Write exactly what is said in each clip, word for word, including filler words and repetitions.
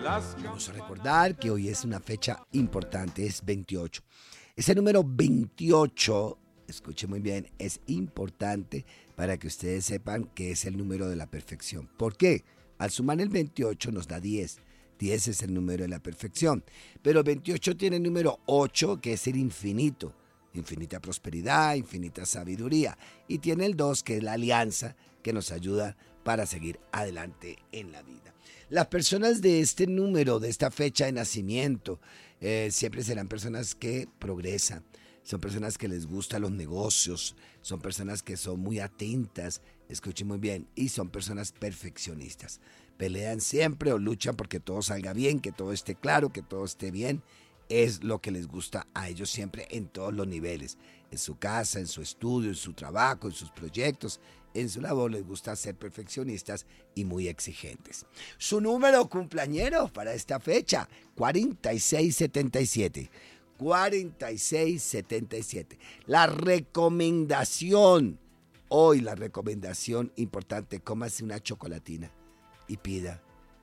Vamos a recordar que hoy es una fecha importante, es veintiocho. Ese número veintiocho, escuche muy bien, es importante para que ustedes sepan que es el número de la perfección. ¿Por qué? Al sumar el veintiocho nos da diez. diez es el número de la perfección. Pero veintiocho tiene el número ocho, que es el infinito. Infinita prosperidad, infinita sabiduría. Y tiene el dos, que es la alianza, que nos ayuda para seguir adelante en la vida. Las personas de este número, de esta fecha de nacimiento, eh, siempre serán personas que progresan. Son personas que les gustan los negocios, son personas que son muy atentas, escuchen muy bien, y son personas perfeccionistas. Pelean siempre o luchan porque todo salga bien, que todo esté claro, que todo esté bien. Es lo que les gusta a ellos siempre en todos los niveles. En su casa, en su estudio, en su trabajo, en sus proyectos, en su labor les gusta ser perfeccionistas y muy exigentes. Su número cumpleañero para esta fecha, cuarenta y seis setenta y siete. cuarenta y seis setenta y siete. La recomendación, hoy la recomendación importante, cómase una chocolatina y pida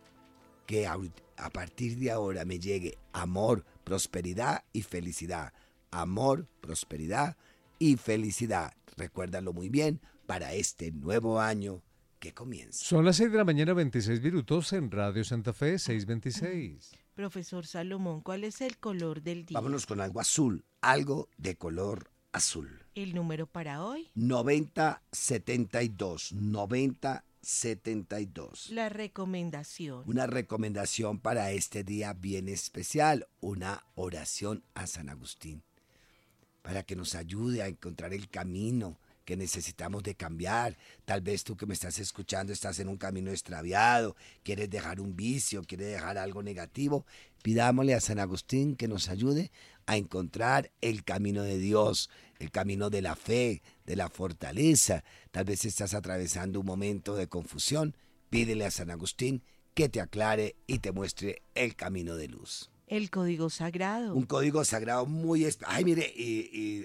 que a, a partir de ahora me llegue amor, prosperidad y felicidad. Amor, prosperidad y felicidad. Recuérdalo muy bien para este nuevo año que comienza. Son las seis de la mañana, veintiséis minutos en Radio Santa Fe, seis veintiséis. Profesor Salomón, ¿cuál es el color del día? Vámonos con algo azul, algo de color azul. ¿El número para hoy? noventa setenta y dos, noventa setenta y dos. La recomendación. Una recomendación para este día bien especial, una oración a San Agustín, para que nos ayude a encontrar el camino que necesitamos de cambiar. Tal vez tú que me estás escuchando estás en un camino extraviado, quieres dejar un vicio, quieres dejar algo negativo. Pidámosle a San Agustín que nos ayude a encontrar el camino de Dios, el camino de la fe, de la fortaleza. Tal vez estás atravesando un momento de confusión. Pídele a San Agustín que te aclare y te muestre el camino de luz. El código sagrado. Un código sagrado muy... Esp- Ay, mire, y... y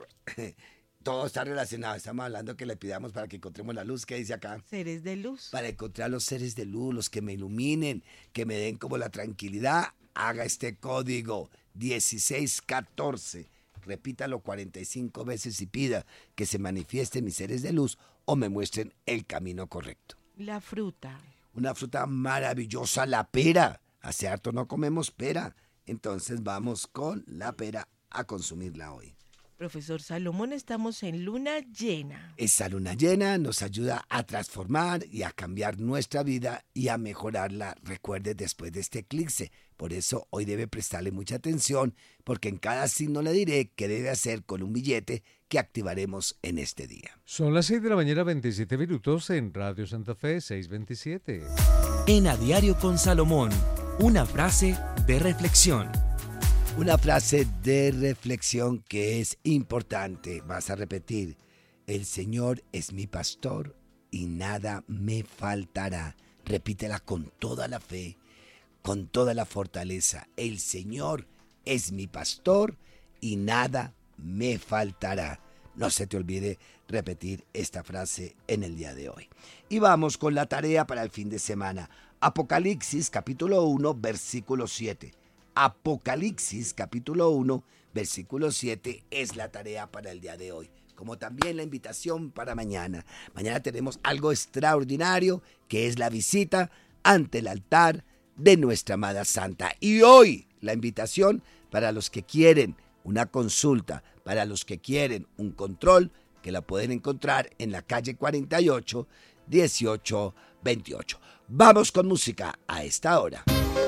todo está relacionado. Estamos hablando que le pidamos para que encontremos la luz. ¿Qué dice acá? Seres de luz. Para encontrar los seres de luz, los que me iluminen, que me den como la tranquilidad. Haga este código dieciséis catorce. Repítalo cuarenta y cinco veces y pida que se manifiesten mis seres de luz o me muestren el camino correcto. La fruta. Una fruta maravillosa, la pera. Hace harto no comemos pera. Entonces vamos con la pera a consumirla hoy. Profesor Salomón, estamos en luna llena. Esa luna llena nos ayuda a transformar y a cambiar nuestra vida y a mejorarla, recuerde, después de este eclipse. Por eso hoy debe prestarle mucha atención, porque en cada signo le diré qué debe hacer con un billete que activaremos en este día. Son las seis de la mañana, veintisiete minutos en Radio Santa Fe, seis veintisiete. En A Diario con Salomón, una frase de reflexión. Una frase de reflexión que es importante. Vas a repetir: el Señor es mi pastor y nada me faltará. Repítela con toda la fe, con toda la fortaleza. El Señor es mi pastor y nada me faltará. No se te olvide repetir esta frase en el día de hoy. Y vamos con la tarea para el fin de semana. Apocalipsis capítulo uno, versículo siete. Apocalipsis capítulo uno, versículo siete es la tarea para el día de hoy, como también la invitación para mañana. Mañana tenemos algo extraordinario, que es la visita ante el altar de nuestra amada Santa. Y hoy la invitación para los que quieren una consulta, para los que quieren un control, que la pueden encontrar en la calle cuarenta y ocho, dieciocho veintiocho. Vamos con música a esta hora.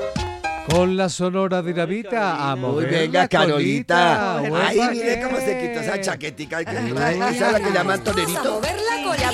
Con la Sonora Dinamita, a mover Uy, venga, la Carolita. colita. Ay, Huepa, mire ¿qué? cómo se quitó esa chaquetica. Esa es la que llaman tonerito. Vamos a mover la colita.